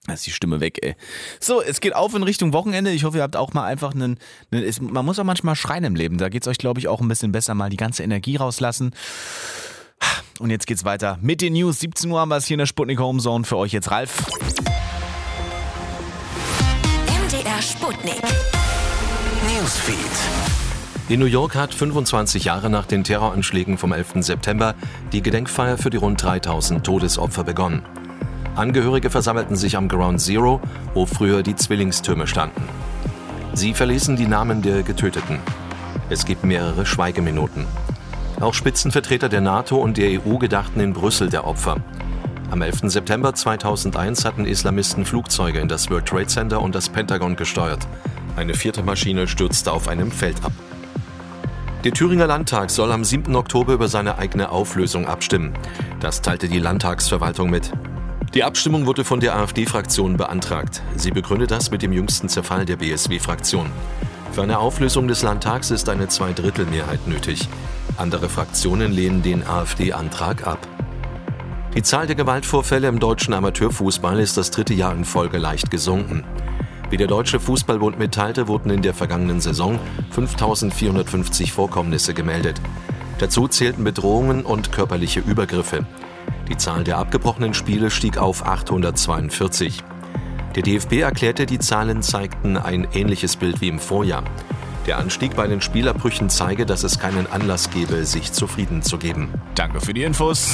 Da ist die Stimme weg, ey. So, es geht auf in Richtung Wochenende. Ich hoffe, ihr habt auch mal einfach man muss auch manchmal schreien im Leben. Da geht es euch, glaube ich, auch ein bisschen besser. Mal die ganze Energie rauslassen. Und jetzt geht's weiter mit den News. 17 Uhr haben wir es hier in der Sputnik Home Zone. Für euch jetzt Ralf. MDR Sputnik Newsfeed. In New York hat 25 Jahre nach den Terroranschlägen vom 11. September die Gedenkfeier für die rund 3000 Todesopfer begonnen. Angehörige versammelten sich am Ground Zero, wo früher die Zwillingstürme standen. Sie verlesen die Namen der Getöteten. Es gibt mehrere Schweigeminuten. Auch Spitzenvertreter der NATO und der EU gedachten in Brüssel der Opfer. Am 11. September 2001 hatten Islamisten Flugzeuge in das World Trade Center und das Pentagon gesteuert. Eine 4. Maschine stürzte auf einem Feld ab. Der Thüringer Landtag soll am 7. Oktober über seine eigene Auflösung abstimmen. Das teilte die Landtagsverwaltung mit. Die Abstimmung wurde von der AfD-Fraktion beantragt. Sie begründet das mit dem jüngsten Zerfall der BSW-Fraktion. Für eine Auflösung des Landtags ist eine Zweidrittelmehrheit nötig. Andere Fraktionen lehnen den AfD-Antrag ab. Die Zahl der Gewaltvorfälle im deutschen Amateurfußball ist das 3. Jahr in Folge leicht gesunken. Wie der Deutsche Fußballbund mitteilte, wurden in der vergangenen Saison 5.450 Vorkommnisse gemeldet. Dazu zählten Bedrohungen und körperliche Übergriffe. Die Zahl der abgebrochenen Spiele stieg auf 842. Der DFB erklärte, die Zahlen zeigten ein ähnliches Bild wie im Vorjahr. Der Anstieg bei den Spielabbrüchen zeige, dass es keinen Anlass gebe, sich zufrieden zu geben. Danke für die Infos.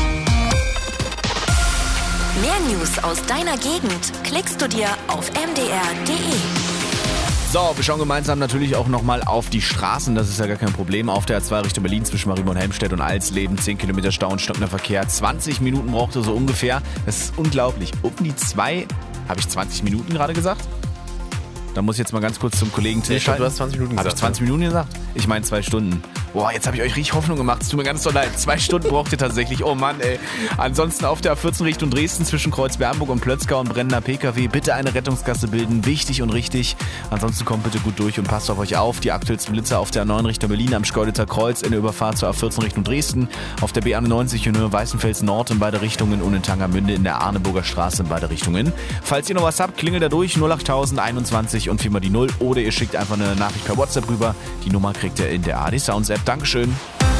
Mehr News aus deiner Gegend klickst du dir auf mdr.de. So, wir schauen gemeinsam natürlich auch nochmal auf die Straßen. Das ist ja gar kein Problem. Auf der A2 Richtung Berlin zwischen Marienborn, Helmstedt und Alsleben. 10 Kilometer Stau und stockender Verkehr. 20 Minuten brauchte so ungefähr. Das ist unglaublich. Um die 2, habe ich 20 Minuten gerade gesagt? Da muss ich jetzt mal ganz kurz zum Kollegen Till schalten. Du hast 20 Minuten gesagt. Habe ich 20 Minuten gesagt? Ich meine 2 Stunden. Boah, jetzt habe ich euch richtig Hoffnung gemacht. Es tut mir ganz so leid. 2 Stunden braucht ihr tatsächlich. Oh Mann, ey. Ansonsten auf der A14 Richtung Dresden zwischen Kreuzberg-Hamburg und Plötzgau und brennender PKW. Bitte eine Rettungsgasse bilden. Wichtig und richtig. Ansonsten kommt bitte gut durch und passt auf euch auf. Die aktuellsten Blitzer auf der A9 Richtung Berlin am Schkeuditzer Kreuz in der Überfahrt zur A14 Richtung Dresden. Auf der B91 in Höhe Weißenfels Nord in beide Richtungen und in Tangermünde in der Arneburger Straße in beide Richtungen. Falls ihr noch was habt, klingelt da durch 08021 und 4 mal die 0 oder ihr schickt einfach eine Nachricht per WhatsApp rüber. Die Nummer kriegt ihr in der AD Sounds App. Dankeschön.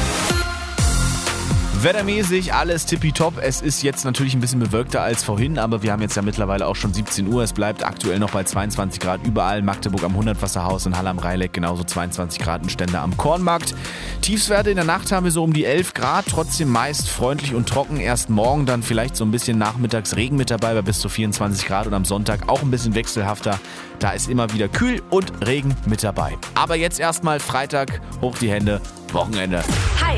Wettermäßig alles tippitopp. Es ist jetzt natürlich ein bisschen bewölkter als vorhin, aber wir haben jetzt ja mittlerweile auch schon 17 Uhr. Es bleibt aktuell noch bei 22 Grad überall. Magdeburg am Hundertwasserhaus in Halle am Rheileck, genauso 22 Grad in Stende am Kornmarkt. Tiefstwerte in der Nacht haben wir so um die 11 Grad, trotzdem meist freundlich und trocken. Erst morgen dann vielleicht so ein bisschen nachmittags Regen mit dabei bei bis zu 24 Grad und am Sonntag auch ein bisschen wechselhafter. Da ist immer wieder kühl und Regen mit dabei. Aber jetzt erstmal Freitag, hoch die Hände, Wochenende. Hi,